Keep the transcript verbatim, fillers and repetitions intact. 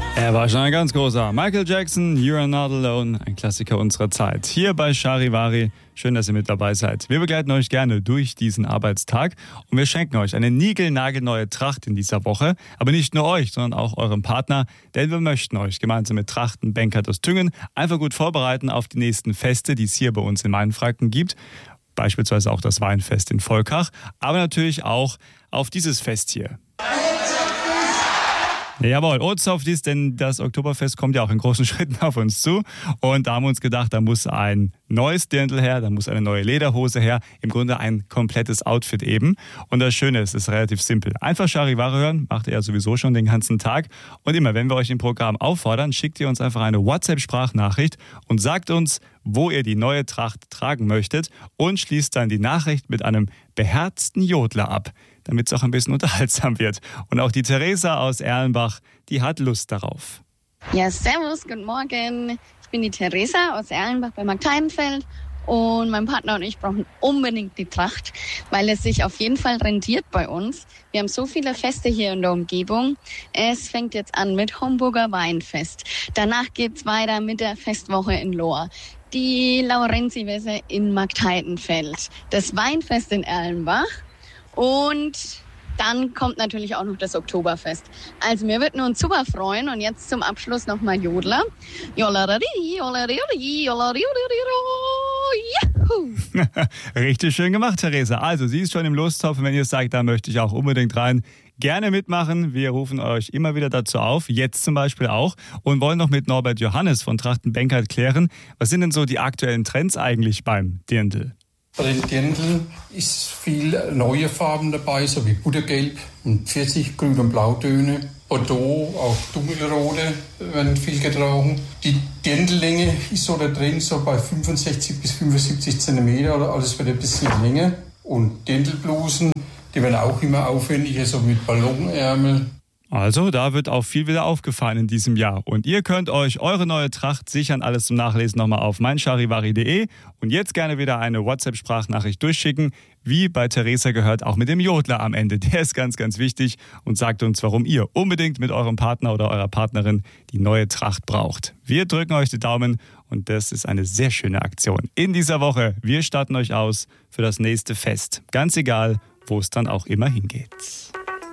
Er war schon ein ganz großer. Michael Jackson, You're Not Alone, ein Klassiker unserer Zeit. Hier bei Charivari. Schön, dass ihr mit dabei seid. Wir begleiten euch gerne durch diesen Arbeitstag und wir schenken euch eine niegelnagelneue Tracht in dieser Woche. Aber nicht nur euch, sondern auch eurem Partner, denn wir möchten euch gemeinsam mit Trachten Benkert aus Thüngen einfach gut vorbereiten auf die nächsten Feste, die es hier bei uns in Mainfranken gibt. Beispielsweise auch das Weinfest in Volkach, aber natürlich auch auf dieses Fest hier. Jawohl, Ohlsdorf dies, denn das Oktoberfest kommt ja auch in großen Schritten auf uns zu. Und da haben wir uns gedacht, da muss ein neues Dirndl her, da muss eine neue Lederhose her. Im Grunde ein komplettes Outfit eben. Und das Schöne ist, es ist relativ simpel. Einfach Charivari hören, macht ihr ja sowieso schon den ganzen Tag. Und immer, wenn wir euch im Programm auffordern, schickt ihr uns einfach eine WhatsApp-Sprachnachricht und sagt uns, wo ihr die neue Tracht tragen möchtet und schließt dann die Nachricht mit einem beherzten Jodler ab, damit es auch ein bisschen unterhaltsam wird. Und auch die Theresa aus Erlenbach, die hat Lust darauf. Ja, servus, guten Morgen. Ich bin die Theresa aus Erlenbach bei Markteidenfeld und mein Partner und ich brauchen unbedingt die Tracht, weil es sich auf jeden Fall rentiert bei uns. Wir haben so viele Feste hier in der Umgebung. Es fängt jetzt an mit Homburger Weinfest. Danach geht's weiter mit der Festwoche in Lohr. Die Laurenzi-Messe in Marktheidenfeld, das Weinfest in Erlenbach und dann kommt natürlich auch noch das Oktoberfest. Also wir würden uns super freuen und jetzt zum Abschluss nochmal Jodler. Jolarari, jolarari, jolarari, juhu. Richtig schön gemacht, Theresa. Also sie ist schon im Lostopf und wenn ihr sagt, da möchte ich auch unbedingt rein, gerne mitmachen. Wir rufen euch immer wieder dazu auf, jetzt zum Beispiel auch, und wollen noch mit Norbert Johannes von Trachten Benkert klären, was sind denn so die aktuellen Trends eigentlich beim Dirndl? Bei den Dirndl ist viel neue Farben dabei, so wie Buttergelb und Pfirsich, Grün- und Blautöne. Bordeaux, auch dunkelrote werden viel getragen. Die Dirndllänge ist so da drin, so bei fünfundsechzig bis fünfundsiebzig Zentimeter, oder alles wird ein bisschen länger. Und Dirndlblusen, die werden auch immer aufwendiger, so mit Ballonärmel. Also, da wird auch viel wieder aufgefallen in diesem Jahr. Und ihr könnt euch eure neue Tracht sichern, alles zum Nachlesen nochmal auf meincharivari punkt de und jetzt gerne wieder eine WhatsApp-Sprachnachricht durchschicken, wie bei Theresa gehört, auch mit dem Jodler am Ende. Der ist ganz, ganz wichtig und sagt uns, warum ihr unbedingt mit eurem Partner oder eurer Partnerin die neue Tracht braucht. Wir drücken euch die Daumen und das ist eine sehr schöne Aktion. In dieser Woche, wir starten euch aus für das nächste Fest. Ganz egal, wo es dann auch immer hingeht.